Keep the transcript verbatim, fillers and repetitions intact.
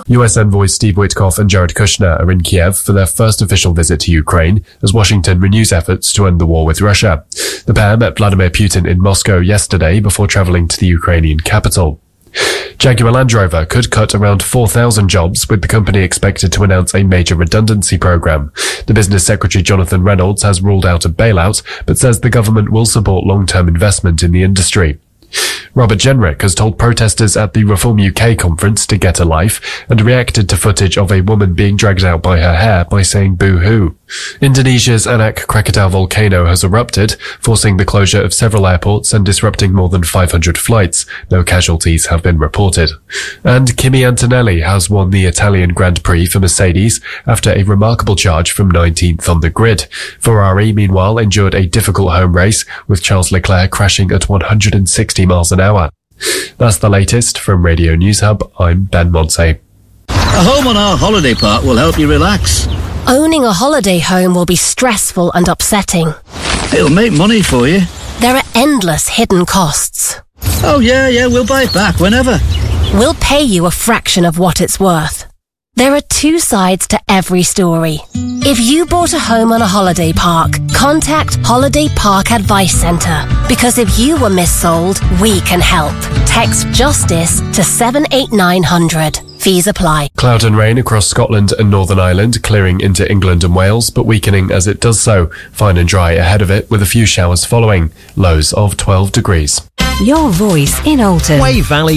U S envoys Steve Witkoff and Jared Kushner are in Kiev for their first official visit to Ukraine as Washington renews efforts to end the war with Russia. The pair met Vladimir Putin in Moscow yesterday before traveling to the Ukrainian capital. Jaguar Land Rover could cut around four thousand jobs, with the company expected to announce a major redundancy program. The business secretary Jonathan Reynolds has ruled out a bailout, but says the government will support long-term investment in the industry. Robert Jenrick has told protesters at the Reform U K conference to get a life and reacted to footage of a woman being dragged out by her hair by saying boo-hoo. Indonesia's Anak Krakatau volcano has erupted, forcing the closure of several airports and disrupting more than five hundred flights. No casualties have been reported. And Kimi Antonelli has won the Italian Grand Prix for Mercedes after a remarkable charge from nineteenth on the grid. Ferrari, meanwhile, endured a difficult home race, with Charles Leclerc crashing at one hundred sixty miles an hour. That's the latest from Radio News Hub. I'm Ben Montse. A home on our holiday park will help you relax. Owning a holiday home will be stressful and upsetting. It'll make money for you. There are endless hidden costs. Oh yeah, yeah, we'll buy it back whenever. We'll pay you a fraction of what it's worth. There are two sides to every story. If you bought a home on a holiday park, contact Holiday Park Advice Centre. Because if you were missold, we can help. Text JUSTICE to seven eight nine hundred. Fees apply. Cloud and rain across Scotland and Northern Ireland, clearing into England and Wales, but weakening as it does so. Fine and dry ahead of it, with a few showers following. Lows of twelve degrees. Your voice in Alton. Wave Valley